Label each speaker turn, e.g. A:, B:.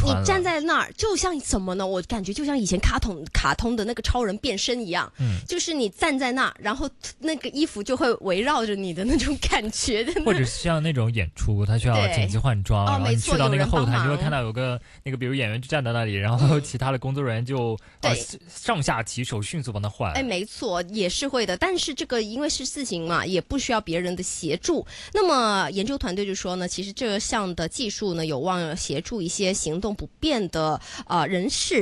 A: 你站在那儿，就像什么呢？我感觉就像以前卡通的那个超人变身一样，就是你站在那儿，然后那个衣服就会围绕着你的那种感觉的。
B: 或者像那种演出，他需要紧急换装，然后你去到那个后台，你就会看到有个那个，比如演员就站在那里，然后其他的工作人员就上下其手，迅速帮他换。
A: 没错，也是会的。但是这个因为是自行嘛，也不需要别人的协助。那么研究团队就说呢，其实这项的技术呢，有望协助一些行动不便的人士。